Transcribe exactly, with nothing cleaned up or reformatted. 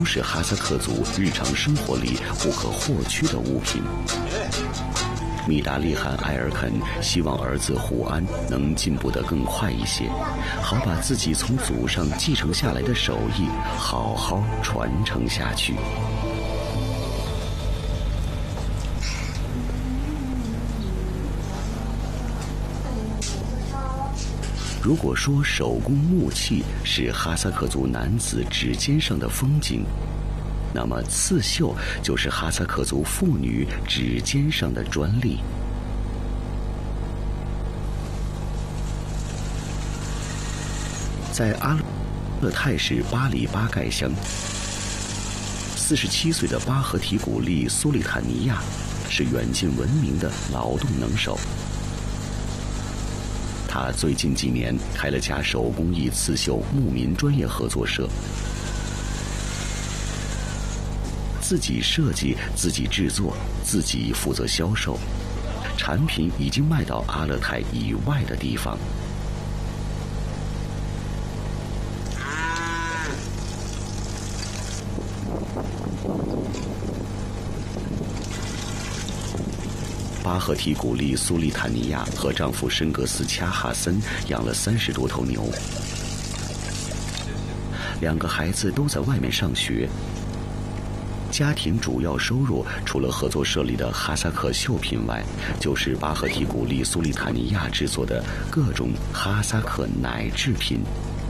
是哈萨克族日常生活里不可或缺的物品。米达利汗埃尔肯希望儿子胡安能进步得更快一些，好把自己从祖上继承下来的手艺好好传承下去。如果说手工木器是哈萨克族男子指尖上的风景，那么刺绣就是哈萨克族妇女指尖上的专利。在阿勒泰市巴里巴盖乡，四十七岁的巴赫提古利苏利坦尼亚是远近闻名的劳动能手。他最近几年开了家手工艺刺绣牧民专业合作社，自己设计、自己制作、自己负责销售，产品已经卖到阿勒泰以外的地方。巴赫提古利苏利坦尼亚和丈夫申格斯恰哈森养了三十多头牛，两个孩子都在外面上学。家庭主要收入除了合作社里的哈萨克绣品外，就是巴赫提古利苏利坦尼亚制作的各种哈萨克奶制品。